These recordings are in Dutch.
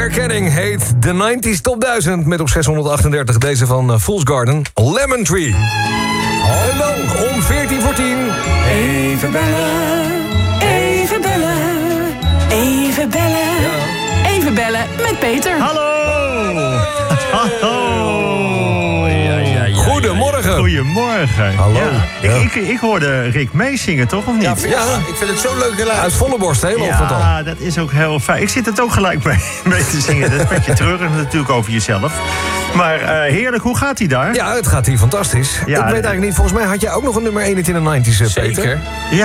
Claire Canning heet de 90s Top 1000... met op 638 deze van Fool's Garden, Lemon Tree. En dan om 14 voor 10... Even bellen, even bellen, even bellen. Ja. Even bellen met Peter. Hallo! Goedemorgen. Goedemorgen. Hallo. Ja. Ja. Ik hoorde Rick meezingen, toch? Of niet? Ja, Ik vind het zo leuk geluid. uit volle borst, heel of al. Ja, dat is ook heel fijn. Ik zit het ook gelijk mee te zingen. Dat is een beetje treurig natuurlijk over jezelf. Maar heerlijk, hoe gaat hij daar? Ja, het gaat hier fantastisch. Ja, Ik weet eigenlijk niet, volgens mij had jij ook nog een nummer 1 in de 90s, Peter. Zeker.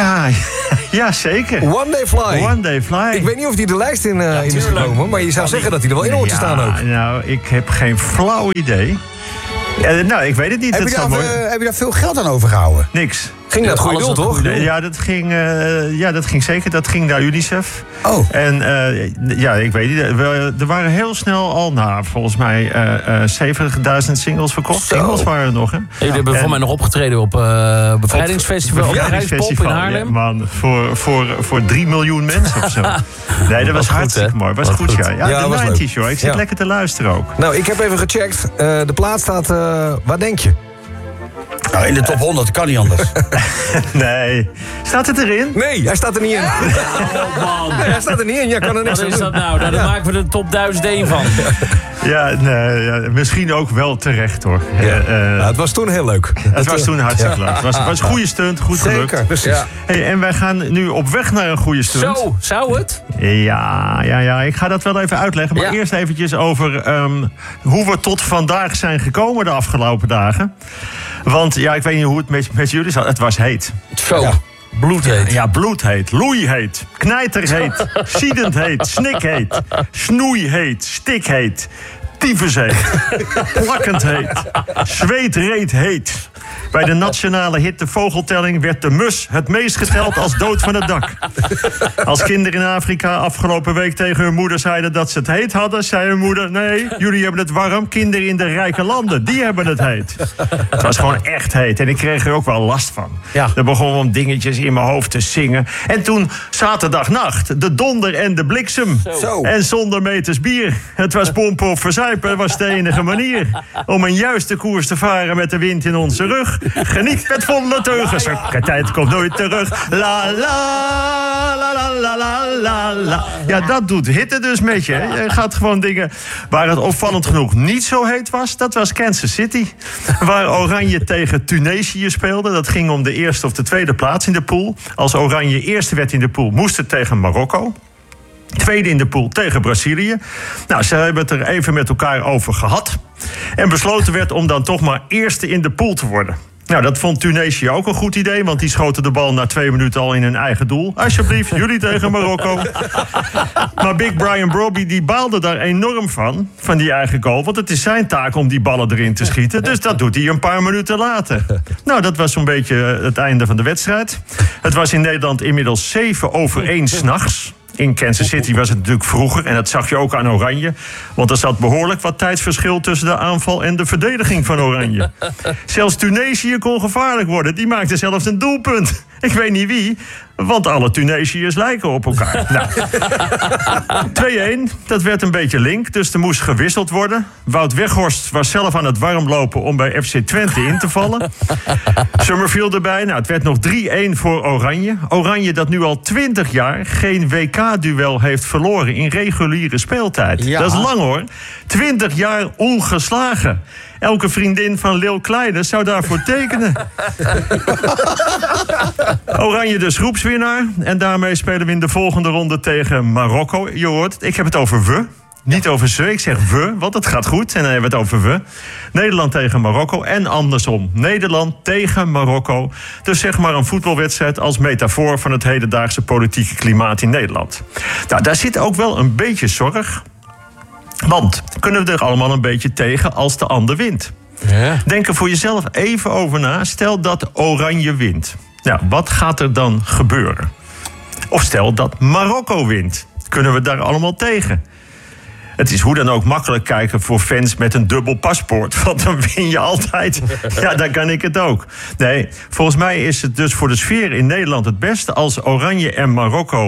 Ja, zeker. One Day Fly. One Day Fly. Ik weet niet of die de lijst in is gekomen, maar je zou zeggen dat hij er wel in hoort te staan ook. Nou, ik heb geen flauw idee. Nou, ik weet het niet. Heb je daar veel geld aan overgehouden? Niks. Ging dat goede doel, toch? Ja, dat ging zeker. Dat ging naar UNICEF. Oh. En ik weet niet. Er waren heel snel al, volgens mij 70.000 singles verkocht. Zo. Singles waren er nog, hè? Jullie hebben voor mij nog opgetreden op Bevrijdingsfestival op Rijnspop in Haarlem. Ja, man, voor 3 miljoen mensen of zo. Nee, dat was goed, hartstikke hè? mooi. Was Wat goed, goed. ja. Ja, Ja, dat was de leuk. 90's, joh. Ik zit Ja. lekker te luisteren ook. Nou, ik heb even gecheckt. De plaat staat, waar denk je? Nou, in de top 100 kan niet anders. Nee. Staat het erin? Nee, hij staat er niet in. Man, Nee, hij staat er niet in. Jij kan er niks wat aan is doen. dat nou? Daar maken we de top 1001 van. Ja, nee, misschien ook wel terecht, hoor. Het was toen heel leuk. Het was toen hartstikke leuk. Het was een goede stunt, goed gelukt. Zeker, precies. Ja. Hey, en wij gaan nu op weg naar een goede stunt. Zo, zou het? Ja, ik ga dat wel even uitleggen. Maar Ja. eerst eventjes over hoe we tot vandaag zijn gekomen de afgelopen dagen. Want ja, ik weet niet hoe het met jullie zat. Het was heet. Zo, Ja. bloedheet. Ja, bloedheet, loeiheet, knijterheet, ziedend heet, snikheet, snoeiheet, stikheet, tyfusheet, plakkend heet, zweetreet heet. Bij de nationale hittevogeltelling werd de mus het meest geteld als dood van het dak. Als kinderen in Afrika afgelopen week tegen hun moeder zeiden dat ze het heet hadden, zei hun moeder: nee, jullie hebben het warm. Kinderen in de rijke landen, die hebben het heet. Het was gewoon echt heet en ik kreeg er ook wel last van. Ja. Er begonnen om dingetjes in mijn hoofd te zingen. En toen zaterdagnacht, de donder en de bliksem. Zo. En zonder meters bier. Het was pompen of verzuipen, was de enige manier. Om een juiste koers te varen met de wind in onze rug. Geniet met volle teugen. Zulke tijd komt nooit terug. La la la la la la la la. Ja, dat doet hitte dus met je. Je gaat gewoon dingen waar het opvallend genoeg niet zo heet was. Dat was Kansas City. Waar Oranje tegen Tunesië speelde. Dat ging om de eerste of de tweede plaats in de pool. Als Oranje eerste werd in de pool, moest het tegen Marokko. Tweede in de pool tegen Brazilië. Nou, ze hebben het er even met elkaar over gehad. En besloten werd om dan toch maar eerste in de pool te worden. Nou, dat vond Tunesië ook een goed idee, want die schoten de bal na 2 minuten al in hun eigen doel. Alsjeblieft, jullie tegen Marokko. Maar Big Brian Brobbey die baalde daar enorm van die eigen goal. Want het is zijn taak om die ballen erin te schieten. Dus dat doet hij een paar minuten later. Nou, dat was zo'n beetje het einde van de wedstrijd. Het was in Nederland inmiddels 7:01 s'nachts. In Kansas City was het natuurlijk vroeger. En dat zag je ook aan Oranje. Want er zat behoorlijk wat tijdsverschil tussen de aanval en de verdediging van Oranje. Zelfs Tunesië kon gevaarlijk worden. Die maakte zelfs een doelpunt. Ik weet niet wie, want alle Tunesiërs lijken op elkaar. Nou, 2-1, dat werd een beetje link, dus er moest gewisseld worden. Wout Weghorst was zelf aan het warmlopen om bij FC Twente in te vallen. Summerfield erbij, nou, het werd nog 3-1 voor Oranje. Oranje dat nu al 20 jaar geen WK-duel heeft verloren in reguliere speeltijd. Ja. Dat is lang, hoor. 20 jaar ongeslagen. Elke vriendin van Leeuw Kleine zou daarvoor tekenen. Oranje dus groepswinnaar. En daarmee spelen we in de volgende ronde tegen Marokko. Je hoort, ik heb het over we. Niet over ze, ik zeg we, want het gaat goed. En dan hebben we het over we. Nederland tegen Marokko en andersom. Nederland tegen Marokko. Dus zeg maar een voetbalwedstrijd als metafoor van het hedendaagse politieke klimaat in Nederland. Nou, daar zit ook wel een beetje zorg. Want kunnen we er allemaal een beetje tegen als de ander wint? Ja. Denk er voor jezelf even over na. Stel dat Oranje wint. Nou, wat gaat er dan gebeuren? Of stel dat Marokko wint. Kunnen we daar allemaal tegen? Het is hoe dan ook makkelijk kijken voor fans met een dubbel paspoort. Want dan win je altijd. Ja, dan kan ik het ook. Nee, volgens mij is het dus voor de sfeer in Nederland het beste als Oranje en Marokko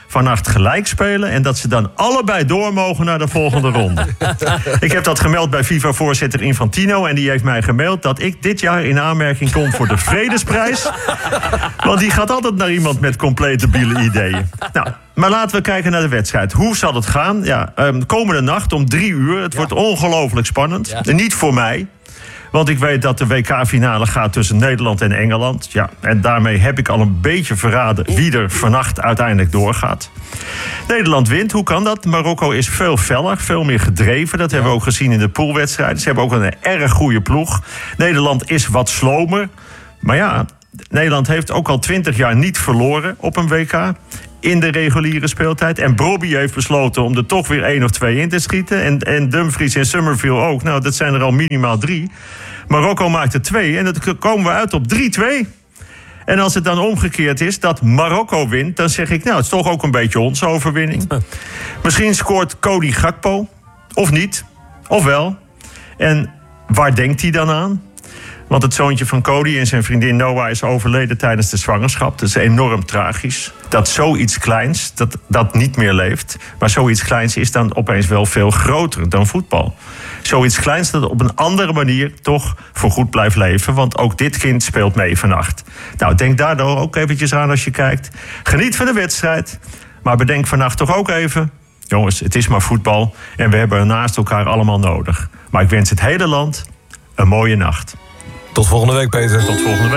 vannacht gelijk spelen en dat ze dan allebei door mogen naar de volgende ronde. Ik heb dat gemeld bij FIFA-voorzitter Infantino en die heeft mij gemaild dat ik dit jaar in aanmerking kom voor de Vredesprijs. Want die gaat altijd naar iemand met compleet debiele ideeën. Nou, maar laten we kijken naar de wedstrijd. Hoe zal het gaan? Ja, komende nacht om 3 uur. Het wordt ongelooflijk spannend. Ja. En niet voor mij. Want ik weet dat de WK-finale gaat tussen Nederland en Engeland. Ja, en daarmee heb ik al een beetje verraden wie er vannacht uiteindelijk doorgaat. Nederland wint, hoe kan dat? Marokko is veel feller, veel meer gedreven. Dat hebben we ook gezien in de poolwedstrijden. Ze hebben ook een erg goede ploeg. Nederland is wat slomer. Maar ja, Nederland heeft ook al 20 jaar niet verloren op een WK in de reguliere speeltijd. En Bobby heeft besloten om er toch weer 1 of 2 in te schieten. En Dumfries en Summerville ook. Nou, dat zijn er al minimaal 3. Marokko maakt er 2 en dan komen we uit op 3-2. En als het dan omgekeerd is dat Marokko wint, dan zeg ik, nou, het is toch ook een beetje onze overwinning. Misschien scoort Cody Gakpo, of niet, of wel. En waar denkt hij dan aan? Want het zoontje van Cody en zijn vriendin Noah is overleden tijdens de zwangerschap. Dat is enorm tragisch. Dat zoiets kleins, dat niet meer leeft. Maar zoiets kleins is dan opeens wel veel groter dan voetbal. Zoiets kleins dat op een andere manier toch voorgoed blijft leven. Want ook dit kind speelt mee vannacht. Nou, denk daardoor ook eventjes aan als je kijkt. Geniet van de wedstrijd. Maar bedenk vannacht toch ook even, jongens, het is maar voetbal. En we hebben naast elkaar allemaal nodig. Maar ik wens het hele land een mooie nacht. Tot volgende week, Peter. Tot volgende week.